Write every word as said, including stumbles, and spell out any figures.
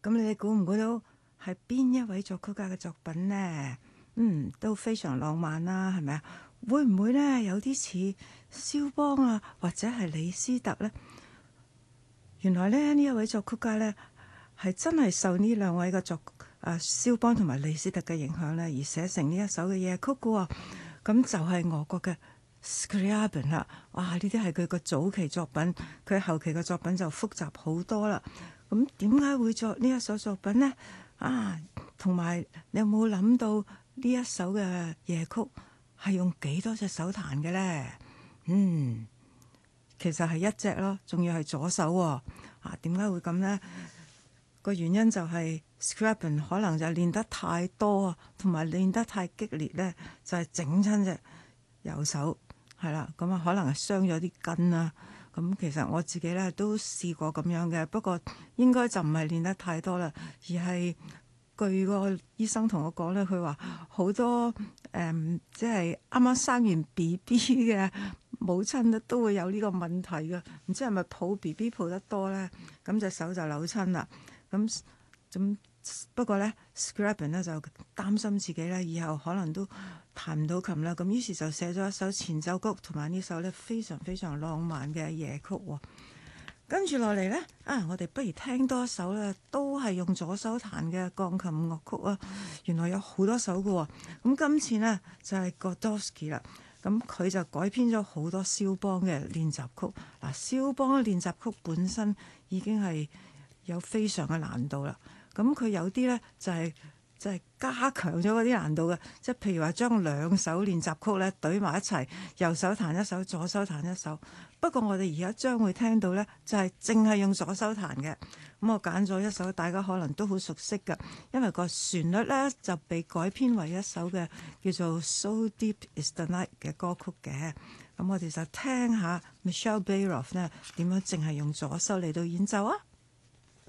咁你哋估唔估到係邊一位作曲家嘅作品呢？嗯，都非常浪漫啦，係咪啊？會唔會呢？有啲似肖邦啊，或者係李斯特呢？原來咧呢一位作曲家呢，係真係受呢兩位嘅作誒肖邦同埋李斯特嘅影響呢，而寫成呢一首嘅夜曲嘅喎。咁就係俄國嘅 Scriabin 啦。哇！呢啲係佢個早期作品，佢後期嘅作品就複雜好多啦。咁點解會作呢一首作品呢？啊，同埋你有冇諗到呢一首嘅夜曲係用幾多隻手彈嘅呢？嗯，其實係一隻咯，仲要係左手喎。啊，點解會咁呢？個原因就係 Scriabin 可能就練得太多啊，同埋練得太激烈呢，就係整親隻右手，係啦，咁啊可能係傷咗啲筋啦。咁其實我自己咧都試過咁樣嘅，不過應該就唔係練得太多啦，而係據個醫生同我講咧，佢話好多誒、嗯，即係啱啱生完 B B 嘅母親咧都會有呢個問題嘅，唔知係咪抱 B B 抱得多咧，咁隻手就扭親啦。咁咁不過咧 Scriabin 咧就擔心自己咧以後可能都彈唔到琴啦，咁於是就寫咗一首前奏曲同埋呢首咧非常非常浪漫嘅夜曲喎。跟住落嚟呢，啊，我哋不如聽多一首咧，都係用左手彈嘅鋼琴樂曲啊。原來有好多首嘅喎。咁今次呢，就係 Godowsky 啦。咁佢就改編咗好多肖邦嘅練習曲。嗱，肖邦嘅練習曲本身已經係有非常嘅難度啦。咁佢有啲呢，就係、是。就係加強咗嗰啲難度嘅，即係譬如話將兩首練習曲咧懟埋一齊，右手彈一首，左手彈一首。不過我哋而家將會聽到呢，就係淨係用左手彈嘅。咁我揀咗一首大家可能都好熟悉嘅，因為個旋律呢就被改編為一首嘅叫做《So Deep Is the Night》嘅歌曲嘅。咁我哋就聽下 Michelle Bayroff 呢點樣淨係用左手嚟到演奏啊！